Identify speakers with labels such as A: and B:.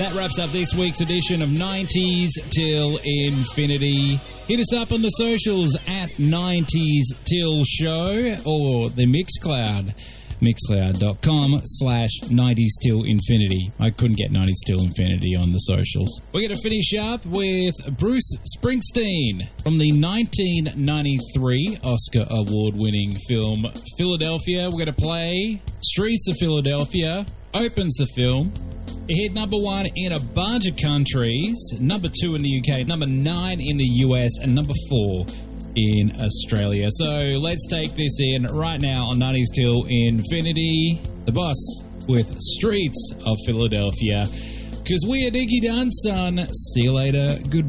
A: That wraps up this week's edition of 90s Till Infinity. Hit us up on the socials at 90s Till Show or the Mixcloud. Mixcloud.com/90s Till Infinity. I couldn't get 90s Till Infinity on the socials. We're going to finish up with Bruce Springsteen from the 1993 Oscar award-winning film Philadelphia. We're going to play Streets of Philadelphia. Opens the film. It hit number 1 in a bunch of countries, number 2 in the UK, number 9 in the US, and number 4 in Australia. So let's take this in right now on 90s Till Infinity. The Boss with Streets of Philadelphia. Because we are Diggy Dunn, son. See you later. Goodbye.